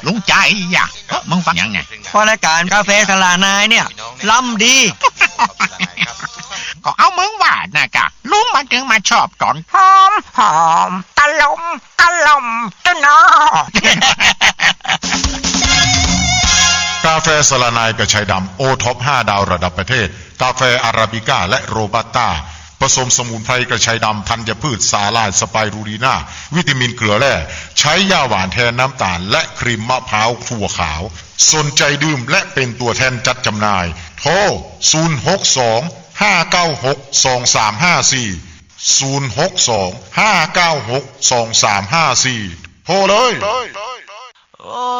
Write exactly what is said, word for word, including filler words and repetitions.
ลุงใจอยากมึงฟังยังไงพอรายการกาแฟสลานายเนี่ยล้ำดีก็เอามึงว่านะกะลุงมาถึงมาชอบก่อนหอมหอมตะลมตะลมตะนอกาแฟสลานายกระชายดำโอท็อปห้าดาวระดับประเทศกาแฟอาราบิก้าและโรบัสต้าผสมสมุนไพรกระชายดำธัญพืชสาลายสไปรูลีนาวิตามินเกลือแร่ใช้ยาหวานแทนน้ำตาลและครีมมะพร้าวถั่วขาวสนใจดื่มและเป็นตัวแทนจัดจำหน่ายโทรศูนย์ หก สอง ห้า เก้า หก สอง สาม ห้า สี่ ศูนย์ หก สอง ห้า เก้า หก สอง สาม ห้า สี่โทรเลย